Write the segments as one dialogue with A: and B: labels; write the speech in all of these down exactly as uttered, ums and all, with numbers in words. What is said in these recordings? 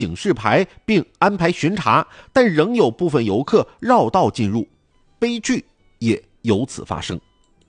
A: 警示牌并安排巡查，但仍有部分游客绕道进入，悲剧也由此发生。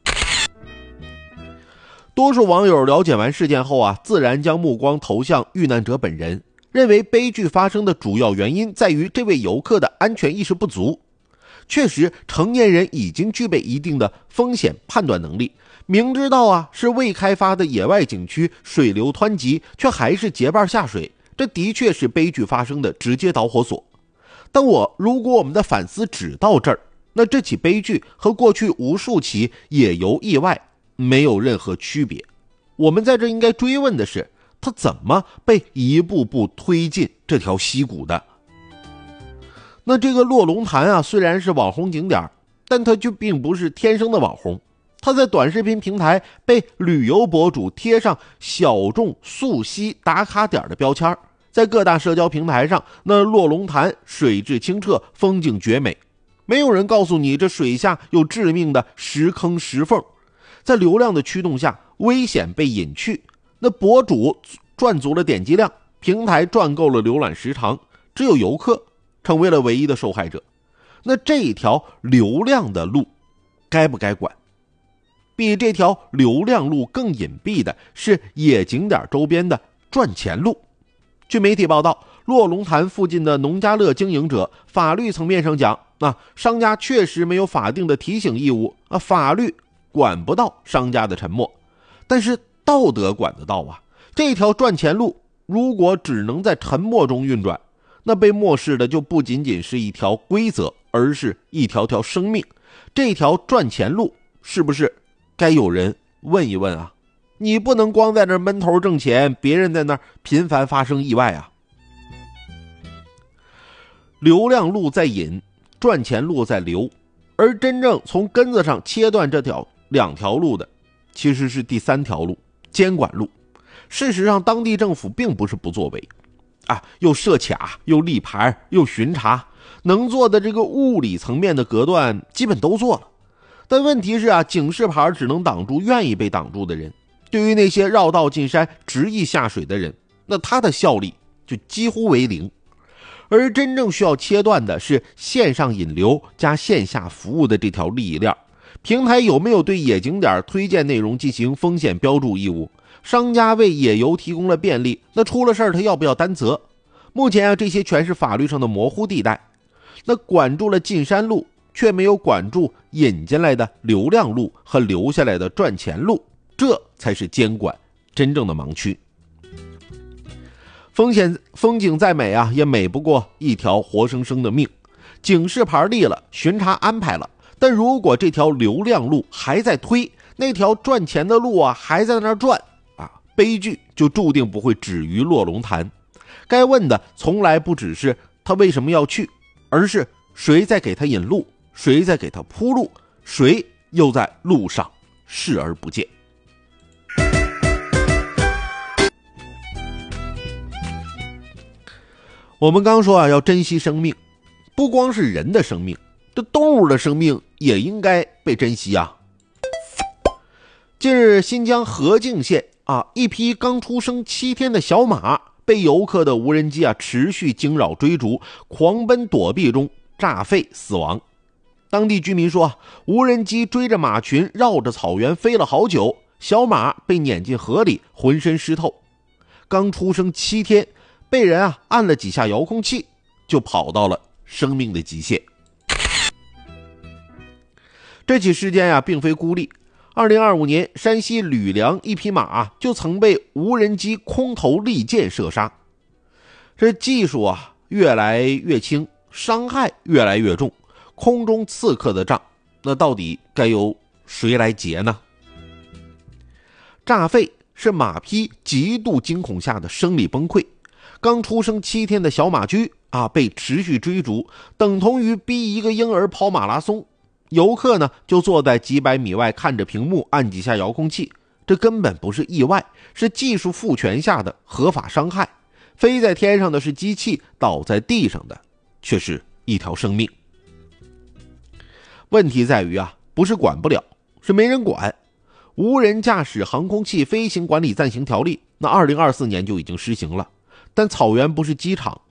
A: 多数网友了解完事件后啊，自然将目光投向遇难者本人，认为悲剧发生的主要原因在于这位游客的安全意识不足。确实，成年人已经具备一定的风险判断能力，明知道啊是未开发的野外景区水流湍急，却还是结伴下水，这的确是悲剧发生的直接导火索。但我如果我们的反思只到这儿，那这起悲剧和过去无数起野游意外没有任何区别。我们在这应该追问的是，他怎么被一步步推进这条溪谷的？那这个落龙潭啊，虽然是网红景点，但它就并不是天生的网红。它在短视频平台被旅游博主贴上小众溯溪打卡点的标签，在各大社交平台上，那落龙潭水质清澈，风景绝美。没有人告诉你这水下有致命的石坑石缝，在流量的驱动下，危险被隐去。那博主赚足了点击量，平台赚够了浏览时长，只有游客成为了唯一的受害者。那这条流量的路该不该管？比这条流量路更隐蔽的是野景点周边的赚钱路。据媒体报道，落龙潭附近的农家乐经营者，法律层面上讲，啊，商家确实没有法定的提醒义务，啊，法律管不到商家的沉默，但是道德管得到啊。这条赚钱路如果只能在沉默中运转，那被漠视的就不仅仅是一条规则，而是一条条生命。这条赚钱路是不是该有人问一问啊？你不能光在那闷头挣钱，别人在那频繁发生意外啊。流量路在引，赚钱路在流，而真正从根子上切断这条两条路的，其实是第三条路，监管路。事实上，当地政府并不是不作为啊，又设卡，又立牌，又巡查，能做的这个物理层面的隔断基本都做了。但问题是啊，警示牌只能挡住愿意被挡住的人，对于那些绕道进山执意下水的人，那它的效力就几乎为零。而真正需要切断的是线上引流加线下服务的这条利益链。平台有没有对野景点推荐内容进行风险标注义务？商家为野游提供了便利，那出了事儿他要不要担责？目前啊，这些全是法律上的模糊地带。那管住了进山路，却没有管住引进来的流量路和留下来的赚钱路，这才是监管真正的盲区。风险风景再美啊，也美不过一条活生生的命。警示牌立了，巡查安排了，但如果这条流量路还在推，那条赚钱的路啊还在那儿转啊，悲剧就注定不会止于落龙潭。该问的从来不只是他为什么要去，而是谁在给他引路，谁在给他铺路，谁又在路上视而不见。我们刚说啊，要珍惜生命，不光是人的生命，这动物的生命也应该被珍惜啊。近日，新疆和静县啊，一匹刚出生七天的小马被游客的无人机啊持续惊扰追逐，狂奔躲避中炸废死亡。当地居民说，无人机追着马群绕着草原飞了好久，小马被撵进河里，浑身湿透。刚出生七天，被人啊按了几下遥控器，就跑到了生命的极限。这起事件呀、啊，并非孤立。二零二五年，山西吕梁一匹马、啊、就曾被无人机空投利箭射杀。这技术啊越来越轻，伤害越来越重，空中刺客的仗，那到底该由谁来结呢？炸废是马匹极度惊恐下的生理崩溃。刚出生七天的小马驹啊，被持续追逐，等同于逼一个婴儿跑马拉松。游客呢，就坐在几百米外看着屏幕，按几下遥控器。这根本不是意外，是技术赋权下的合法伤害。飞在天上的是机器，倒在地上的却是一条生命。问题在于啊，不是管不了，是没人管。无人驾驶航空器飞行管理暂行条例，那二零二四年就已经施行了。 但草原不是机场，